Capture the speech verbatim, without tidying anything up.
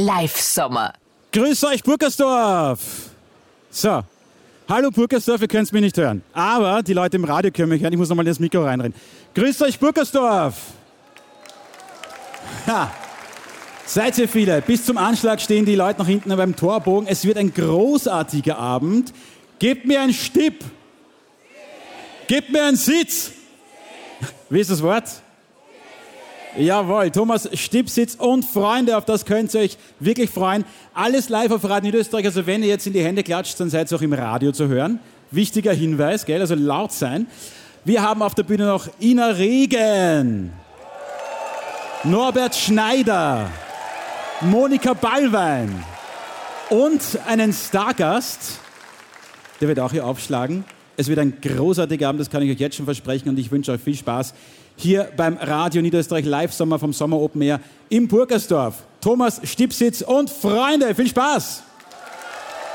Live-Sommer. Grüß euch, Burgersdorf! So, hallo Burgersdorf, ihr könnt es mich nicht hören. Aber die Leute im Radio können mich hören, ich muss nochmal in das Mikro reinreden. Grüß euch, Burgersdorf! Ha! Seid ihr viele? Bis zum Anschlag stehen die Leute noch hinten beim Torbogen. Es wird ein großartiger Abend. Gebt mir einen Stipp! Gebt mir einen Sitz! Wie ist das Wort? Jawohl, Thomas Stippsitz und Freunde, auf das könnt ihr euch wirklich freuen. Alles live auf Radio Niederösterreich, also wenn ihr jetzt in die Hände klatscht, dann seid ihr auch im Radio zu hören. Wichtiger Hinweis, gell? Also laut sein. Wir haben auf der Bühne noch Ina Regen, Norbert Schneider, Monika Ballwein und einen Stargast, der wird auch hier aufschlagen. Es wird ein großartiger Abend, das kann ich euch jetzt schon versprechen und ich wünsche euch viel Spaß hier beim Radio Niederösterreich Live-Sommer vom Sommer Open Air im Burgersdorf. Thomas Stippsitz und Freunde, viel Spaß!